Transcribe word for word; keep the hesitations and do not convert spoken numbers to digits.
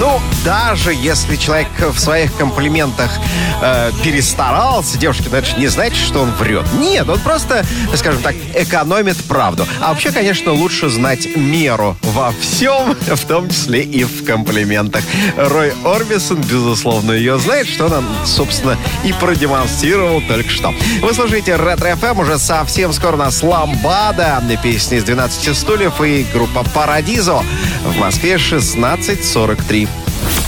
Ну, даже если человек в своих комплиментах э, перестарался, девушки, значит, не значит, что он врет. Нет, он просто, скажем так, экономит правду. А вообще, конечно, лучше знать меру во всем, в том числе и в комплиментах. Рой Орбисон, безусловно, ее знает, что нам, собственно, и продемонстрировал только что. Вы слушаете Ретро-эф эм, уже совсем скоро у нас «Ламбада», песни из двенадцати стульев и группа «Парадизо». В Москве шестнадцать сорок три.